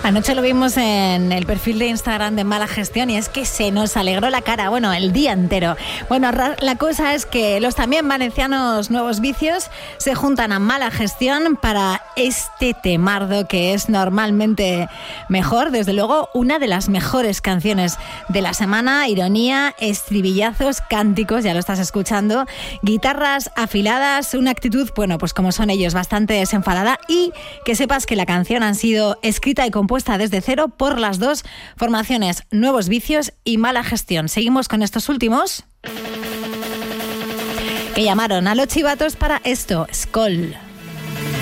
Anoche lo vimos en el perfil de Instagram de Mala Gestión y es que se nos alegró la cara, bueno, el día entero. Bueno, la cosa es que los también valencianos Nuevos Vicios se juntan a Mala Gestión para este temardo que es normalmente mejor, desde luego una de las mejores canciones de la semana. Ironía, estribillazos, cánticos, ya lo estás escuchando, guitarras afiladas, una actitud, bueno, pues como son ellos, bastante desenfadada, y que sepas que la canción ha sido escrita y compuesta desde cero por las dos formaciones Nuevos Vicios y Mala Gestión. Seguimos con estos últimos que llamaron a los chivatos para esto, Skoll.